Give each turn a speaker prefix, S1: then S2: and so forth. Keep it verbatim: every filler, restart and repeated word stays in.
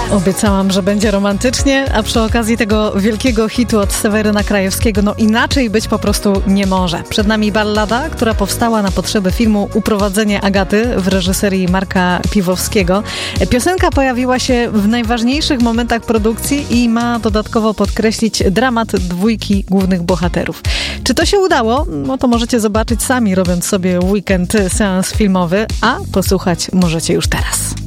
S1: Obiecałam, że będzie romantycznie, a przy okazji tego wielkiego hitu od Seweryna Krajewskiego, no inaczej być po prostu nie może. Przed nami ballada, która powstała na potrzeby filmu Uprowadzenie Agaty w reżyserii Marka Piwowskiego. Piosenka pojawiła się w najważniejszych momentach produkcji i ma dodatkowo podkreślić dramat dwójki głównych bohaterów. Czy to się udało? No to możecie zobaczyć sami, robiąc sobie weekend seans filmowy, a posłuchać możecie już teraz.